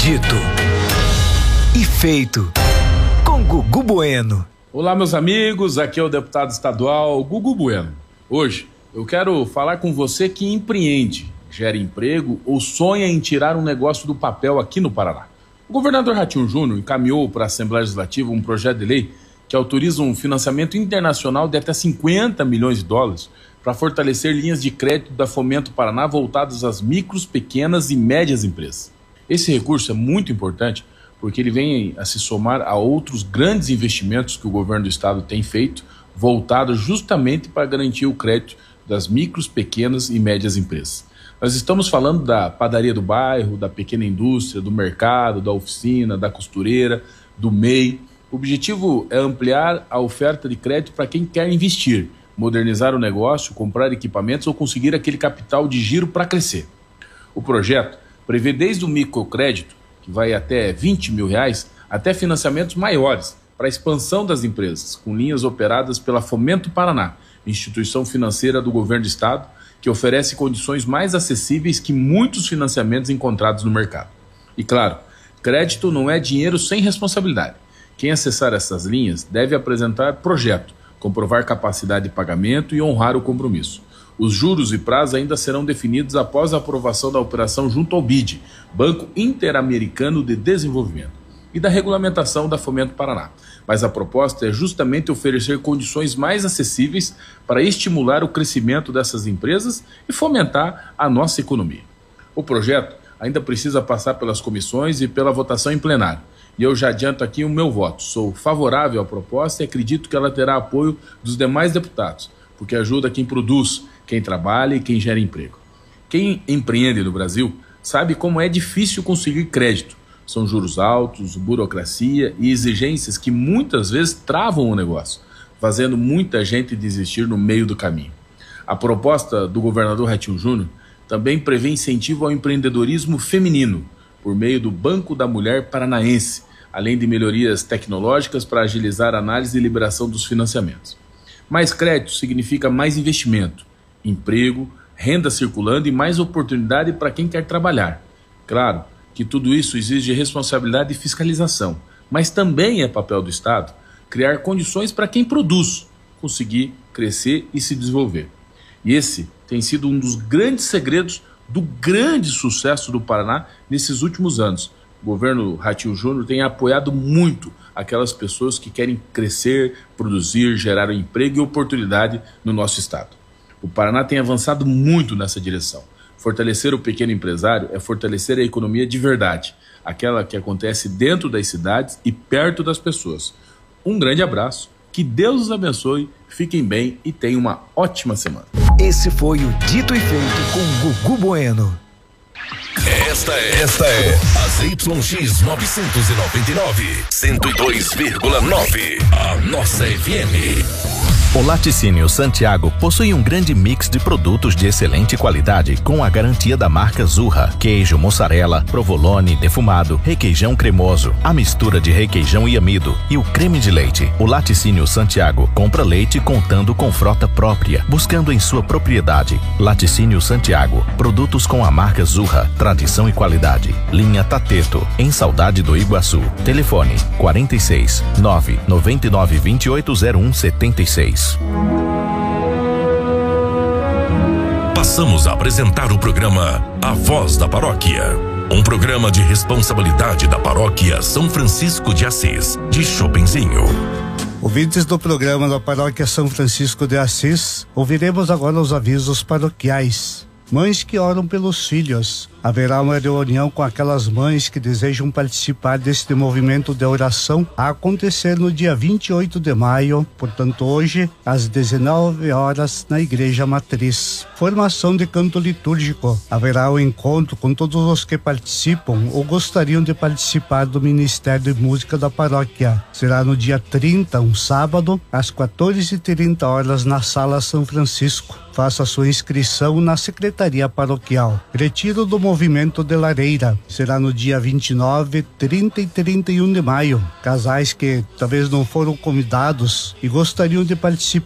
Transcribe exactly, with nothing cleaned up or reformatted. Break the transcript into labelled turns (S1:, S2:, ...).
S1: Dito e feito com Gugu Bueno.
S2: Olá, meus amigos, aqui é o deputado estadual Gugu Bueno. Hoje eu quero falar com você que empreende, gera emprego ou sonha em tirar um negócio do papel aqui no Paraná. O governador Ratinho Júnior encaminhou para a Assembleia Legislativa um projeto de lei que autoriza um financiamento internacional de até cinquenta milhões de dólares para fortalecer linhas de crédito da Fomento Paraná voltadas às micros, pequenas e médias empresas. Esse recurso é muito importante porque ele vem a se somar a outros grandes investimentos que o governo do estado tem feito, voltados justamente para garantir o crédito das micros, pequenas e médias empresas. Nós estamos falando da padaria do bairro, da pequena indústria, do mercado, da oficina, da costureira, do M E I. O objetivo é ampliar a oferta de crédito para quem quer investir, modernizar o negócio, comprar equipamentos ou conseguir aquele capital de giro para crescer. O projeto prevê desde o microcrédito, que vai até vinte mil reais, até financiamentos maiores para a expansão das empresas, com linhas operadas pela Fomento Paraná, instituição financeira do governo do estado, que oferece condições mais acessíveis que muitos financiamentos encontrados no mercado. E claro, crédito não é dinheiro sem responsabilidade. Quem acessar essas linhas deve apresentar projeto, comprovar capacidade de pagamento e honrar o compromisso. Os juros e prazos ainda serão definidos após a aprovação da operação junto ao B I D, Banco Interamericano de Desenvolvimento, e da regulamentação da Fomento Paraná. Mas a proposta é justamente oferecer condições mais acessíveis para estimular o crescimento dessas empresas e fomentar a nossa economia. O projeto ainda precisa passar pelas comissões e pela votação em plenário. E eu já adianto aqui o meu voto. Sou favorável à proposta e acredito que ela terá apoio dos demais deputados, porque ajuda quem produz, quem trabalha e quem gera emprego. Quem empreende no Brasil sabe como é difícil conseguir crédito. São juros altos, burocracia e exigências que muitas vezes travam o negócio, fazendo muita gente desistir no meio do caminho. A proposta do governador Ratinho Júnior também prevê incentivo ao empreendedorismo feminino, por meio do Banco da Mulher Paranaense, além de melhorias tecnológicas para agilizar a análise e liberação dos financiamentos. Mais crédito significa mais investimento, emprego, renda circulando e mais oportunidade para quem quer trabalhar. Claro que tudo isso exige responsabilidade e fiscalização, mas também é papel do Estado criar condições para quem produz conseguir crescer e se desenvolver. E esse tem sido um dos grandes segredos do grande sucesso do Paraná nesses últimos anos. O governo Ratinho Júnior tem apoiado muito aquelas pessoas que querem crescer, produzir, gerar um emprego e oportunidade no nosso estado. O Paraná tem avançado muito nessa direção. Fortalecer o pequeno empresário é fortalecer a economia de verdade, aquela que acontece dentro das cidades e perto das pessoas. Um grande abraço, que Deus os abençoe, fiquem bem e tenham uma ótima semana.
S1: Esse foi o Dito e Feito com Gugu Bueno.
S3: Esta é, esta é a Y X novecentos e noventa e nove, cento e dois vírgula nove, a nossa F M.
S4: O Laticínio Santiago possui um grande mix de produtos de excelente qualidade com a garantia da marca Zurra, queijo, mussarela, provolone, defumado, requeijão cremoso, a mistura de requeijão e amido e o creme de leite. O Laticínio Santiago compra leite contando com frota própria, buscando em sua propriedade. Laticínio Santiago, produtos com a marca Zurra, tradição e qualidade. Linha Tateto, em Saudade do Iguaçu. Telefone quarenta e seis, nove nove nove, vinte e oito zero um, setenta e seis.
S3: Passamos a apresentar o programa A Voz da Paróquia, um programa de responsabilidade da Paróquia São Francisco de Assis, de Chopenzinho.
S5: Ouvintes do programa da Paróquia São Francisco de Assis, ouviremos agora os avisos paroquiais. Mães que oram pelos filhos. Haverá uma reunião com aquelas mães que desejam participar deste movimento de oração a acontecer no dia vinte e oito de maio, portanto hoje, às dezenove horas, na Igreja Matriz. Formação de canto litúrgico. Haverá o um encontro com todos os que participam ou gostariam de participar do Ministério de Música da Paróquia. Será no dia trinta, um sábado, às quatorze e trinta horas, na Sala São Francisco. Faça sua inscrição na Secretaria Paroquial. Retiro do Movimento de Lareira. Será no dia vinte e nove, trinta e trinta e um de maio. Casais que talvez não foram convidados e gostariam de participar